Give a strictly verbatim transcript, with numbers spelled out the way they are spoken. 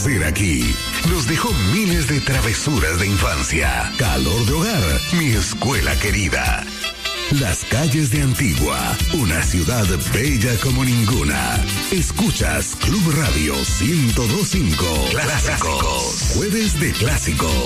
nacer aquí. Nos dejó miles de travesuras de infancia. Calor de hogar, mi escuela querida. Las calles de Antigua, una ciudad bella como ninguna. Escuchas Club Radio ciento dos punto cinco. Clásicos. Jueves de clásicos.